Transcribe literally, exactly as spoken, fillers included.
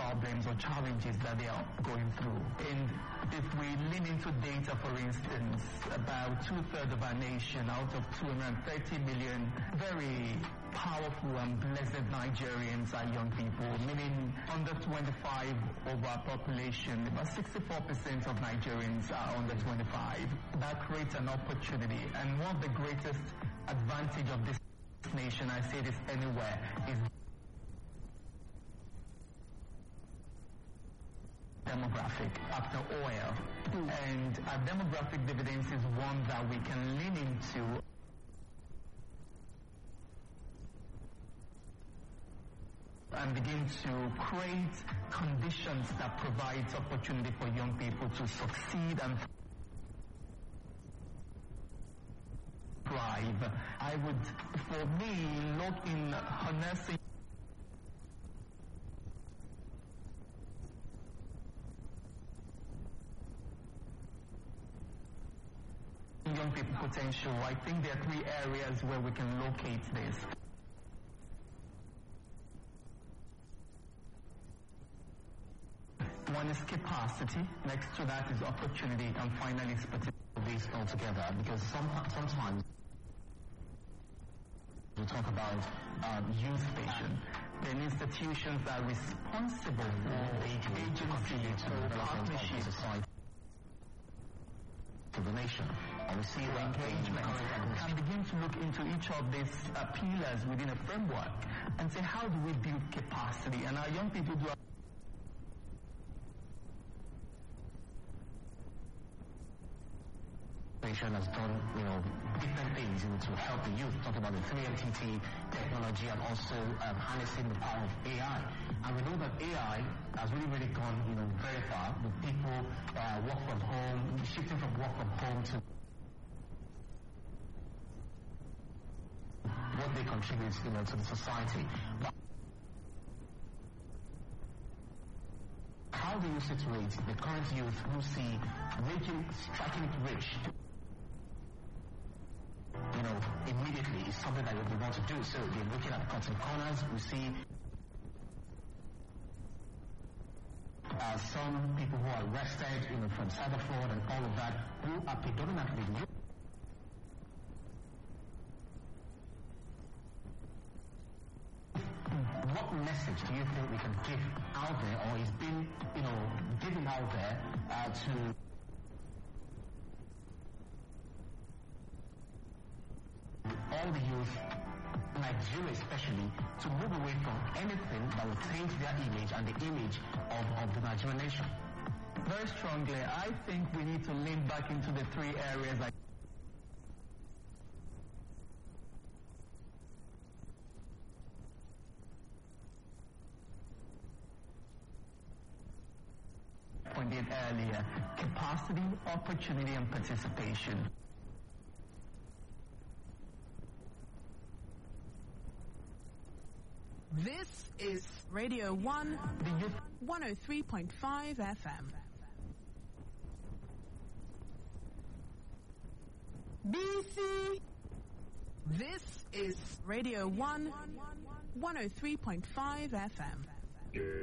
problems or challenges that they are going through. And if we lean into data, for instance, about two-thirds of our nation out of two hundred thirty million very powerful and blessed Nigerians are young people, meaning under twenty-five of our population, about sixty-four percent of Nigerians are under twenty-five. That creates an opportunity, and one of the greatest advantage of this nation, I say this anywhere, is demographic after oil. Mm. And our demographic dividends is one that we can lean into and begin to create conditions that provides opportunity for young people to succeed and thrive. I would, for me, look in harnessing young people potential. I think there are three areas where we can locate this. One is capacity, next to that is opportunity, and finally is these altogether, because some, sometimes we talk about um, youth vision. There are institutions that are responsible for the agency or partnership society to the nation. And we see the engagement and begin to look into each of these uh, pillars within a framework and say, how do we build capacity? And our young people do has done, you know, different things, you know, to help the youth. Talk about the three M T T technology and also um, harnessing the power of A I. And we know that A I has really, really gone, you know, very far with people uh, work from home, shifting from work from home to what they contribute, you know, to the society. But how do you situate the current youth who see making, striking it rich, you know, immediately is something that we want to do? So they're looking at cutting corners. We see uh, some people who are arrested, you know, from cyber fraud and all of that, who are predominantly new. What message do you think we can give out there, or is being, you know, given out there uh, to all the youth, Nigeria especially, to move away from anything that will taint their image and the image of, of the Nigerian nation? Very strongly, I think we need to lean back into the three areas I pointed earlier: capacity, opportunity, and participation. This is Radio one, one oh three point five F M. B C. This is Radio one, one oh three point five F M.